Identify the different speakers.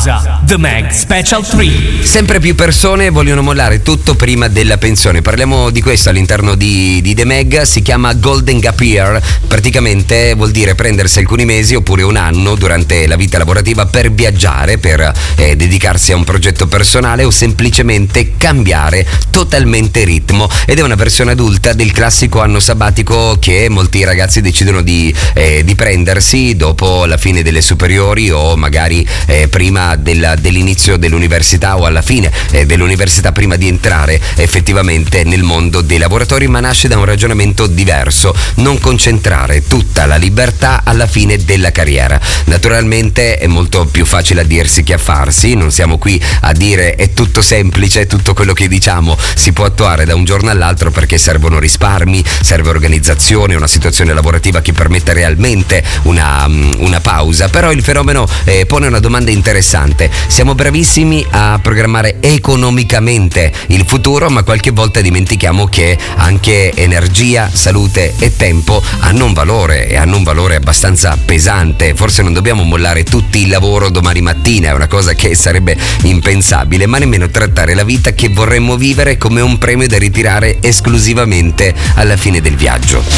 Speaker 1: pausa. The Mag Special 3.
Speaker 2: Sempre più persone vogliono mollare tutto prima della pensione. Parliamo di questo all'interno di The Mag. Si chiama Golden Gap Year. Praticamente vuol dire prendersi alcuni mesi oppure un anno durante la vita lavorativa per viaggiare, per dedicarsi a un progetto personale o semplicemente cambiare totalmente ritmo. Ed è una versione adulta del classico anno sabbatico che molti ragazzi decidono di prendersi dopo la fine delle superiori o magari prima dell'inizio dell'università o alla fine dell'università, prima di entrare effettivamente nel mondo dei lavoratori, ma nasce da un ragionamento diverso: non concentrare tutta la libertà alla fine della carriera. Naturalmente è molto più facile a dirsi che a farsi, non siamo qui a dire è tutto semplice, tutto quello che diciamo si può attuare da un giorno all'altro, perché servono risparmi, serve organizzazione, una situazione lavorativa che permetta realmente una pausa. Però il fenomeno pone una domanda interessante: siamo bravissimi a programmare economicamente il futuro, ma qualche volta dimentichiamo che anche energia, salute e tempo hanno un valore, e hanno un valore abbastanza pesante. Forse non dobbiamo mollare tutti il lavoro domani mattina, è una cosa che sarebbe impensabile, ma nemmeno trattare la vita che vorremmo vivere come un premio da ritirare esclusivamente alla fine del viaggio.